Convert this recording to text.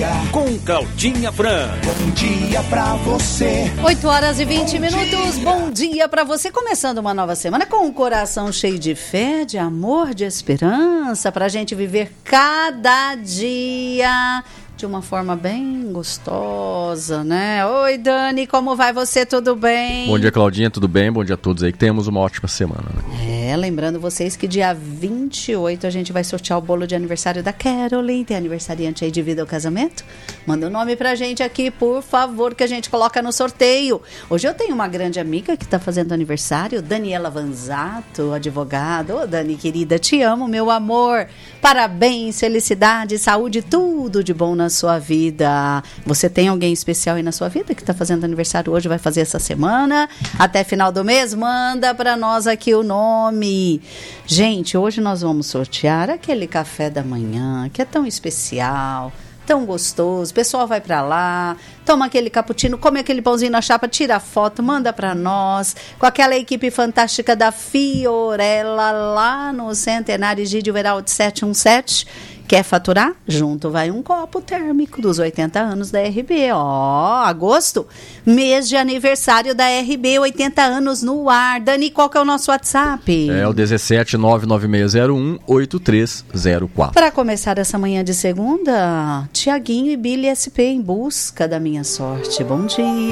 dia. Com Claudinha Fran. Bom dia pra você. 8h20. Bom dia pra você. Começando uma nova semana com um coração cheio de fé, de amor, de esperança, pra gente viver cada dia de uma forma bem gostosa, né? Oi, Dani, como vai você? Tudo bem? Bom dia, Claudinha, tudo bem? Bom dia a todos aí, que temos uma ótima semana, né? Lembrando vocês que dia 28 a gente vai sortear o bolo de aniversário da Caroline. Tem aniversariante aí de vida ao casamento? Manda o nome pra gente aqui, por favor, que a gente coloca no sorteio. Hoje eu tenho uma grande amiga que tá fazendo aniversário, Daniela Vanzato, advogada. Ô, Dani, querida, te amo, meu amor. Parabéns, felicidade, saúde, tudo de bom na sua vida. Você tem alguém especial aí na sua vida que está fazendo aniversário hoje, vai fazer essa semana, até final do mês? Manda para nós aqui o nome. Gente, hoje nós vamos sortear aquele café da manhã que é tão especial, tão gostoso. O pessoal vai para lá, toma aquele cappuccino, come aquele pãozinho na chapa, tira a foto, manda para nós, com aquela equipe fantástica da Fiorella lá no Centenário Egídio Veraldi 717. Quer faturar? Junto vai um copo térmico dos 80 anos da RB. Agosto, mês de aniversário da RB, 80 anos no ar. Dani, qual que é o nosso WhatsApp? É o 17996018304. Para começar essa manhã de segunda, Tiaguinho e Billy SP em busca da minha sorte. Bom dia.